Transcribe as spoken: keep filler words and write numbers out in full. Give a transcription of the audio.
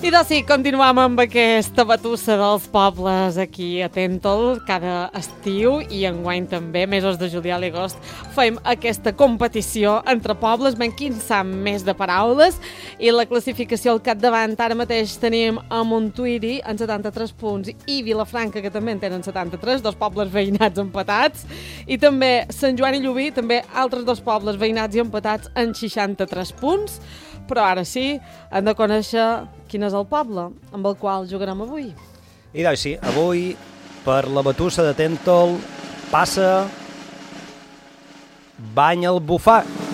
I doncs sí, continuem amb aquesta batussa dels pobles aquí a Tèntol cada estiu i enguany també, mesos de juliol i agost, fem aquesta competició entre pobles, ben quin sap més de paraules, i la classificació al capdavant ara mateix tenim a Montuïri en setanta-tres punts i Vilafranca, que també en tenen setanta-tres, dos pobles veïnats empatats, i també Sant Joan i Llubí, també altres dos pobles veïnats i empatats en seixanta-tres punts. Però ara sí, hem de conèixer quin és el poble amb el qual jugarem avui. I doncs sí, avui per la batussa de Tèntol passa Banyalbufar.